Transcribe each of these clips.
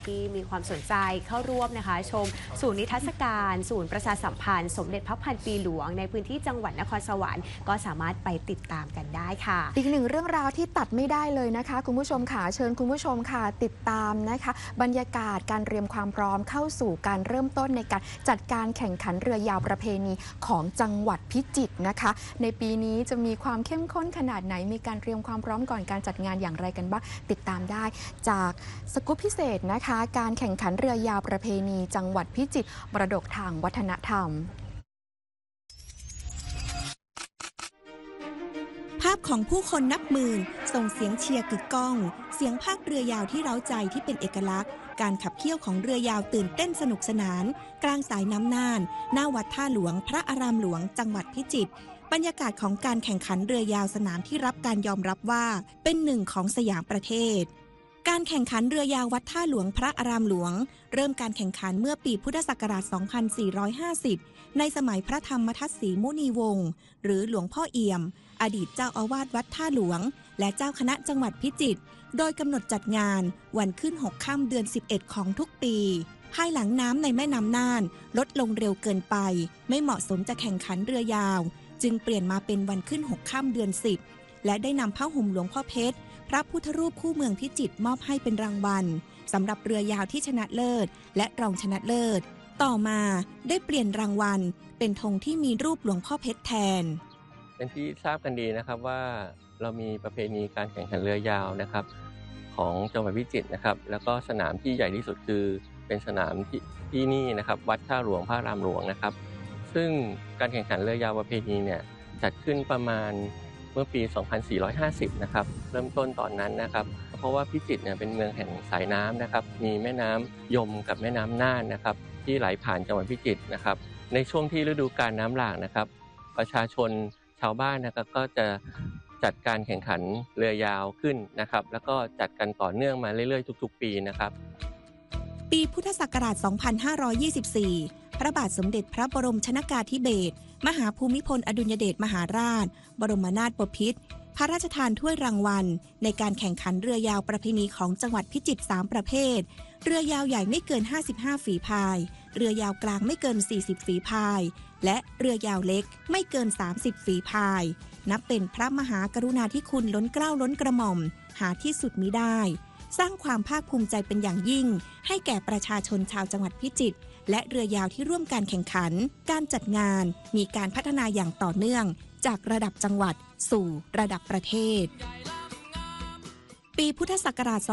ที่มีความสนใจเข้าร่วมนะคะชมศูนย์นิทรรศการศูนย์ประชาสัมพันธ์สมเด็จพระพันปีหลวงในพื้นที่จังหวัดนครสวรรค์ก็สามารถไปติดตามกันได้ค่ะอีกหนึ่งเรื่องราวที่ตัดไม่ได้เลยนะคะคุณผู้ชมค่ะเชิญคุณผู้ชมค่ะติดตามนะคะบรรยากาศการเตรียมความพร้อมเข้าสู่การเริ่มต้นในการจัดการแข่งขันเรือยาวประเพณีของจังหวัดพิจิตรนะคะในปีนี้จะมีความเข้มข้นขนาดไหนมีการเตรียมความพร้อมก่อนการจัดงานอย่างไรกันบ้างติดตามได้จากสกู๊ปพิเศษนะคะการแข่งขันเรือยาวประเพณีจังหวัดพิจิตรมรดกทางวัฒนธรรมภาพของผู้คนนับหมื่นส่งเสียงเชียร์กึกก้องเสียงพากย์เรือยาวที่เร้าใจที่เป็นเอกลักษณ์การขับเคี่ยวของเรือยาวตื่นเต้นสนุกสนานกลางสายน้ำน่านหน้าวัดท่าหลวงพระอารามหลวงจังหวัดพิจิตรบรรยากาศของการแข่งขันเรือยาวสนามที่รับการยอมรับว่าเป็นหนึ่งของสยามประเทศการแข่งขันเรือยาววัดท่าหลวงพระอารามหลวงเริ่มการแข่งขันเมื่อปีพุทธศักราช 2450 ในสมัยพระธรรมทัตสีมุนีวงศ์หรือหลวงพ่อเอี่ยมอดีตเจ้าอาวาสวัดท่าหลวงและเจ้าคณะจังหวัดพิจิตรโดยกำหนดจัดงานวันขึ้น6 ค่ำเดือน 11 ของทุกปีภายหลังน้ำในแม่น้ำน่านลดลงเร็วเกินไปไม่เหมาะสมจะแข่งขันเรือยาวจึงเปลี่ยนมาเป็นวันขึ้น6 ค่ำเดือน 10และได้นำผ้าห่มหลวงพ่อเพชรพระพุทธรูปคู่เมืองพิจิตรมอบให้เป็นรางวัลสำหรับเรือยาวที่ชนะเลิศและรองชนะเลิศต่อมาได้เปลี่ยนรางวัลเป็นธงที่มีรูปหลวงพ่อเพชรแทนเป็นที่ทราบกันดีนะครับว่าเรามีประเพณีการแข่งขันเรือยาวนะครับของจังหวัดพิจิตรนะครับแล้วก็สนามที่ใหญ่ที่สุดคือเป็นสนามที่นี่นะครับวัดท่าหลวงพระอารามหลวงนะครับซึ่งการแข่งขันเรือยาวประเพณีเนี่ยจัดขึ้นประมาณเมื่อปี 2450 นะครับเริ่มต้นตอนนั้นนะครับเพราะว่าพิจิตรเนี่ยเป็นเมืองแห่งสายน้ำนะครับมีแม่น้ำยมกับแม่น้ำน่านนะครับที่ไหลผ่านจังหวัดพิจิตรนะครับในช่วงที่ฤดูกาลน้ำหลากนะครับประชาชนชาวบ้านนะครับก็จะจัดการแข่งขันเรือยาวขึ้นนะครับแล้วก็จัดกันต่อเนื่องมาเรื่อยๆทุกๆปีนะครับปีพุทธศักราช 2524 พระบาทสมเด็จพระบรมชนกาธิเบศรมหาภูมิพลอดุลยเดชมหาราชบรมนาถบพิตรพระราชทานถ้วยรางวัลในการแข่งขันเรือยาวประเพณีของจังหวัดพิจิตร3ประเภทเรือยาวใหญ่ไม่เกิน55ฝีพายเรือยาวกลางไม่เกิน40ฝีพายและเรือยาวเล็กไม่เกิน30ฝีพายนับเป็นพระมหากรุณาธิคุณล้นเกล้าล้นกระหม่อมหาที่สุดมิได้สร้างความภาคภูมิใจเป็นอย่างยิ่งให้แก่ประชาชนชาวจังหวัดพิจิตรและเรือยาวที่ร่วมการแข่งขันการจัดงานมีการพัฒนาอย่างต่อเนื่องจากระดับจังหวัดสู่ระดับประเทศปีพุทธศักราช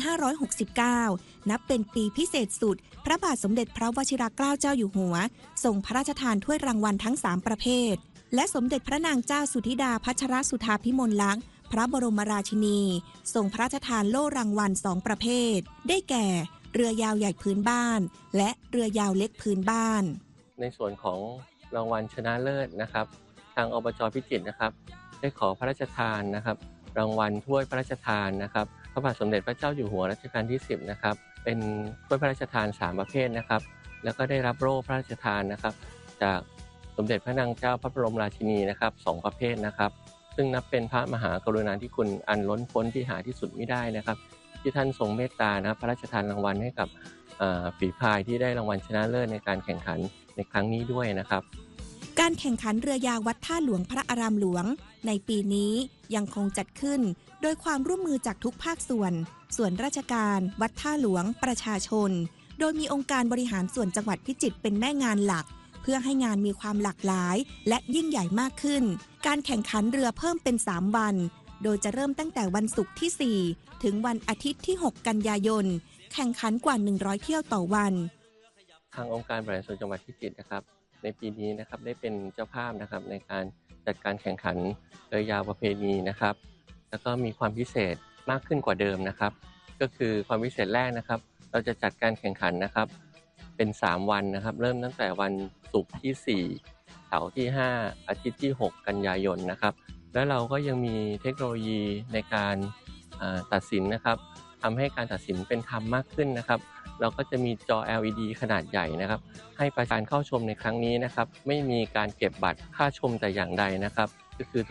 2569 นับเป็นปีพิเศษสุดพระบาทสมเด็จพระวชิรเกล้าเจ้าอยู่หัวทรงพระราชทานถ้วยรางวัลทั้ง3ประเภทและสมเด็จพระนางเจ้าสุธิดาพัชรสุธาภิมลลักษณ์พระบรมราชินีทรงพระราชทานโล่รางวัล2ประเภทได้แก่เรือยาวใหญ่พื้นบ้านและเรือยาวเล็กพื้นบ้านในส่วนของรางวัลชนะเลิศนะครับทางอบจ.พิจิตรนะครับได้ขอพระราชทานนะครับรางวัลถ้วยพระราชทานนะครับพระบาทสมเด็จพระเจ้าอยู่หัวรัชกาลที่10นะครับเป็นถ้วยพระราชทาน3ประเภทนะครับแล้วก็ได้รับโล่พระราชทานนะครับจากสมเด็จพระนางเจ้าพระบรมราชินีนะครับ2ประเภทนะครับซึ่งนับเป็นพระมหากรุณาธิคุณอันล้นพ้นที่หาที่สุดไม่ได้นะครับที่ท่านทรงเมตตานะพระราชทานรางวัลให้กับฝีพายที่ได้รางวัลชนะเลิศในการแข่งขันในครั้งนี้ด้วยนะครับการแข่งขันเรือยาววัดท่าหลวงพระอารามหลวงในปีนี้ยังคงจัดขึ้นโดยความร่วมมือจากทุกภาคส่วนราชการวัดท่าหลวงประชาชนโดยมีองค์การบริหารส่วนจังหวัดพิจิตรเป็นแม่งานหลักเพื่อให้งานมีความหลากหลายและยิ่งใหญ่มากขึ้นการแข่งขันเรือเพิ่มเป็น3วันโดยจะเริ่มตั้งแต่วันศุกร์ที่4ถึงวันอาทิตย์ที่6กันยายนแข่งขันกว่า100เที่ยวต่อวันทางองค์การบริหารส่วนจังหวัดพิจิตรนะครับในปีนี้นะครับได้เป็นเจ้าภาพนะครับในการจัดการแข่งขันเรือยาวประเพณีนะครับแล้วก็มีความพิเศษมากขึ้นกว่าเดิมนะครับก็คือความพิเศษแรกนะครับเราจะจัดการแข่งขันนะครับเป็น3วันนะครับเริ่มตั้งแต่วันศุกร์ที่4เสาร์ที่5อาทิตย์ที่6กันยายนนะครับแล้วเราก็ยังมีเทคโนโลยีในการตัดสินนะครับทำให้การตัดสินเป็นธรรมมากขึ้นนะครับเราก็จะมีจอ LED ขนาดใหญ่นะครับให้ประชาชนเข้าชมในครั้งนี้นะครับไม่มีการเก็บบัตรค่าชมแต่อย่างใดนะครับก็คือ